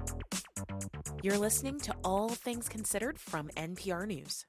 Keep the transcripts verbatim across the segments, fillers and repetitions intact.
You're listening to All Things Considered from N P R News.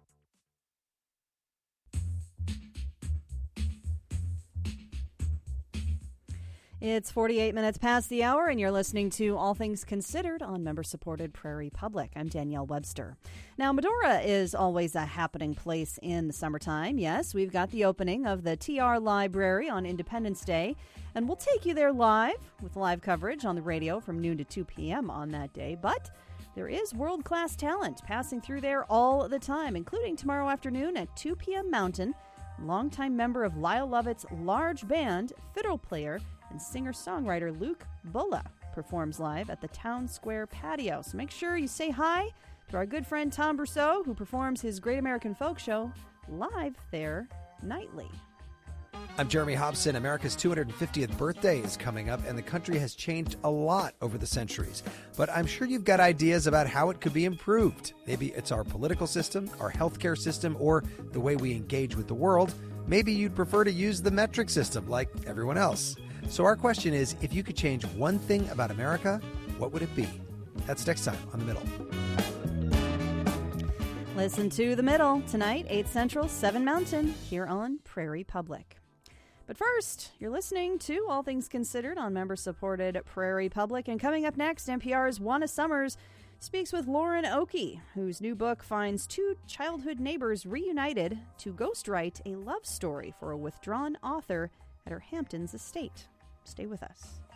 It's forty-eight minutes past the hour, and you're listening to All Things Considered on member-supported Prairie Public. I'm Danielle Webster. Now, Medora is always a happening place in the summertime. Yes, we've got the opening of the T R Library on Independence Day, and we'll take you there live with live coverage on the radio from noon to two p.m. on that day. But there is world-class talent passing through there all the time, including tomorrow afternoon at two p.m. Mountain. Longtime member of Lyle Lovett's large band, fiddle player, and singer-songwriter Luke Bulla performs live at the Town Square patio. So make sure you say hi to our good friend Tom Brousseau, who performs his Great American Folk Show live there nightly. I'm Jeremy Hobson. America's two hundred fiftieth birthday is coming up, and the country has changed a lot over the centuries. But I'm sure you've got ideas about how it could be improved. Maybe it's our political system, our healthcare system, or the way we engage with the world. Maybe you'd prefer to use the metric system like everyone else. So our question is, if you could change one thing about America, what would it be? That's next time on The Middle. Listen to The Middle tonight, eight Central, seven Mountain, here on Prairie Public. But first, you're listening to All Things Considered on member-supported Prairie Public. And coming up next, N P R's Juana Summers speaks with Lauren Oakey, whose new book finds two childhood neighbors reunited to ghostwrite a love story for a withdrawn author at her Hamptons estate. Stay with us.